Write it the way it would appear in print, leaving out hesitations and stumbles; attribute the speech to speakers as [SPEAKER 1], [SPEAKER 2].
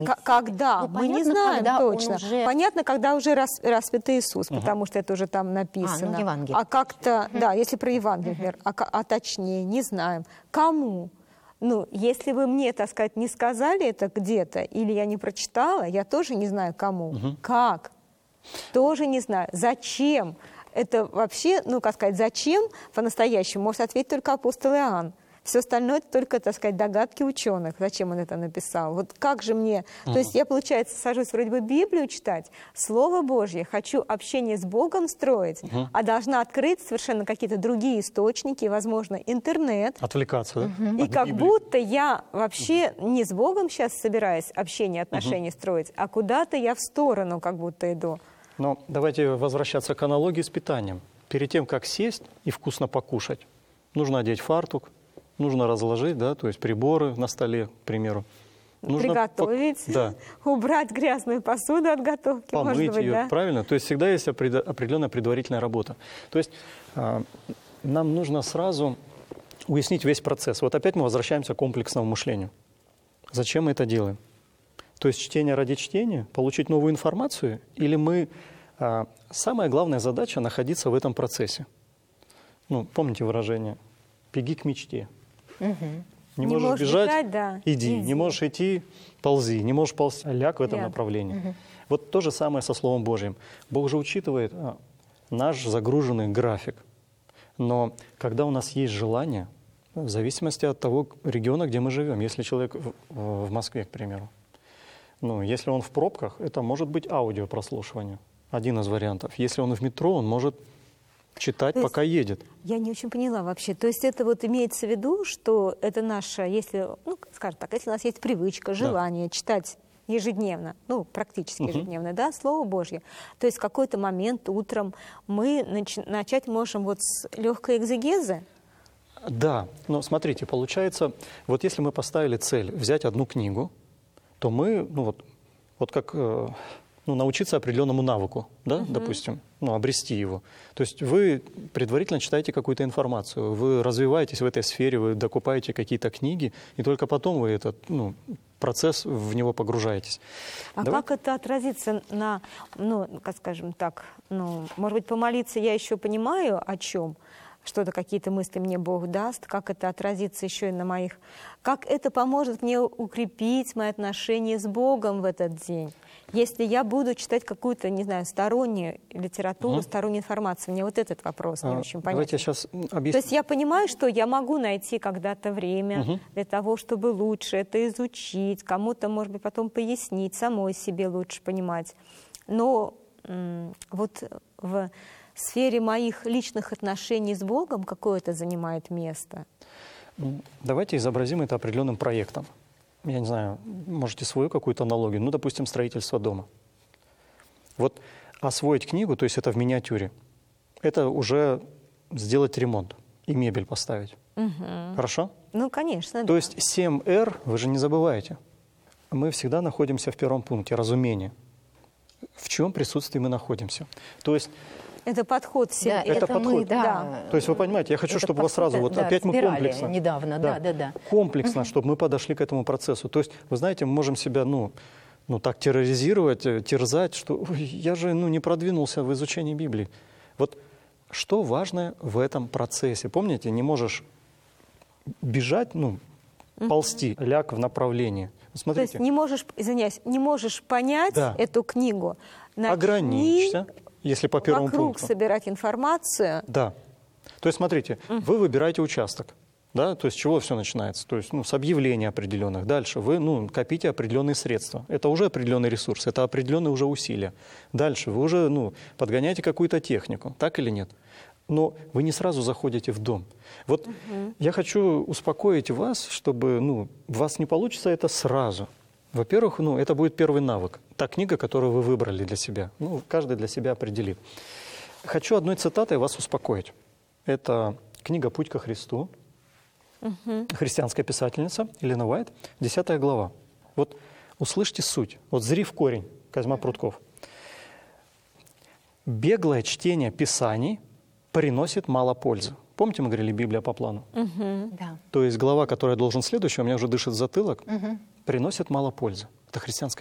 [SPEAKER 1] Когда? Мы не знаем точно. Понятно, когда уже распят Иисус, потому что это уже там написано.
[SPEAKER 2] Евангелие.
[SPEAKER 1] А как-то, да, если про Евангелие, например, а точнее, не знаем. Кому? Ну, если вы мне, так сказать, не сказали это где-то, или я не прочитала, я тоже не знаю, кому. Как? Тоже не знаю. Зачем? Это вообще, ну, как сказать, зачем по-настоящему может ответить только апостол Иоанн. Все остальное это только, так сказать, догадки ученых. Зачем он это написал? Вот как же мне... То есть я, получается, сажусь вроде бы Библию читать, Слово Божье, хочу общение с Богом строить, а должна открыть совершенно какие-то другие источники, возможно, интернет.
[SPEAKER 3] Отвлекаться, да?
[SPEAKER 1] И как будто я вообще не с Богом сейчас собираюсь общение, отношения строить, а куда-то я в сторону как будто иду.
[SPEAKER 3] Но давайте возвращаться к аналогии с питанием. Перед тем, как сесть и вкусно покушать, нужно одеть фартук, нужно разложить, да, то есть приборы на столе, к примеру. Нужно
[SPEAKER 1] приготовить, убрать грязную посуду от готовки,
[SPEAKER 3] помыть
[SPEAKER 1] может быть,
[SPEAKER 3] ее,
[SPEAKER 1] да?
[SPEAKER 3] правильно? То есть всегда есть определенная предварительная работа. То есть нам нужно сразу уяснить весь процесс. Вот опять мы возвращаемся к комплексному мышлению. Зачем мы это делаем? То есть чтение ради чтения, получить новую информацию, или мы... самая главная задача — находиться в этом процессе. Ну, помните выражение «беги к мечте». Не можешь бежать,
[SPEAKER 1] да,
[SPEAKER 3] иди. Не можешь идти, ползи. Не можешь ползти, ляг в этом направлении. Вот то же самое со Словом Божьим. Бог же учитывает наш загруженный график. Но когда у нас есть желание, в зависимости от того региона, где мы живем, если человек в Москве, к примеру, ну, если он в пробках, это может быть аудиопрослушивание. Один из вариантов. Если он в метро, он может читать, пока едет.
[SPEAKER 1] Я не очень поняла вообще. То есть это вот имеется в виду, что это наша, если, ну, скажем так, если у нас есть привычка, желание читать ежедневно, ну, практически ежедневно, да, Слово Божье, то есть в какой-то момент утром мы начать можем вот с легкой экзегезы.
[SPEAKER 3] Да, но смотрите, получается, вот если мы поставили цель взять одну книгу, то мы, ну вот как научиться определенному навыку, да, допустим, ну, обрести его. То есть вы предварительно читаете какую-то информацию, вы развиваетесь в этой сфере, вы докупаете какие-то книги, и только потом вы этот процесс в него погружаетесь.
[SPEAKER 1] А как это отразится на, ну, как скажем так, ну, может быть, помолиться я еще понимаю, о чем, что-то, какие-то мысли мне Бог даст, как это отразится еще и на моих... Как это поможет мне укрепить мои отношения с Богом в этот день? Если я буду читать какую-то, не знаю, стороннюю литературу, стороннюю информацию, мне вот этот вопрос не очень понятен.
[SPEAKER 3] Давайте я сейчас объясню.
[SPEAKER 1] То есть я понимаю, что я могу найти когда-то время для того, чтобы лучше это изучить, кому-то, может быть, потом пояснить, самой себе лучше понимать. Но вот в сфере моих личных отношений с Богом какое это занимает место?
[SPEAKER 3] Давайте изобразим это определенным проектом. Я не знаю, можете свою какую-то аналогию, ну, допустим, строительство дома. Вот освоить книгу, то есть это в миниатюре, это уже сделать ремонт и мебель поставить. Хорошо?
[SPEAKER 1] Ну, конечно,
[SPEAKER 3] То есть 7R, вы же не забываете, мы всегда находимся в первом пункте, разумение. В чем присутствии мы находимся. То есть...
[SPEAKER 1] Это подход всем.
[SPEAKER 2] Да,
[SPEAKER 3] это подход.
[SPEAKER 2] Мы, да.
[SPEAKER 3] То есть вы понимаете, я хочу, чтобы у вас сразу, вот опять мы комплексно.
[SPEAKER 2] Недавно, да.
[SPEAKER 3] Комплексно, чтобы мы подошли к этому процессу. То есть, вы знаете, мы можем себя, ну так терроризировать, терзать, что я же, не продвинулся в изучении Библии. Вот что важное в этом процессе? Помните, не можешь бежать, ползти, ляг в направлении. Смотрите.
[SPEAKER 1] То есть не можешь, извиняюсь, не можешь понять эту книгу.
[SPEAKER 3] Ограничься. Если по первому
[SPEAKER 1] вокруг
[SPEAKER 3] пункту.
[SPEAKER 1] собирать информацию.
[SPEAKER 3] Да. То есть, смотрите, вы выбираете участок, да, то есть с чего все начинается? То есть, с объявлений определенных. Дальше вы, копите определенные средства. Это уже определенный ресурс, это определенные уже усилия. Дальше вы уже, подгоняете какую-то технику, так или нет? Но вы не сразу заходите в дом. Вот я хочу успокоить вас, чтобы, у вас не получится это сразу. Во-первых, это будет первый навык. Та книга, которую вы выбрали для себя. Каждый для себя определит. Хочу одной цитатой вас успокоить. Это книга «Путь ко Христу». Христианская писательница Елена Уайт, 10 глава. Вот услышьте суть. Вот зри в корень, Козьма Прутков. «Беглое чтение Писаний приносит мало пользы». Помните, мы говорили «Библия по плану»?
[SPEAKER 2] Да.
[SPEAKER 3] То есть глава, которая должен следующая, у меня уже дышит затылок, приносит мало пользы. Это христианское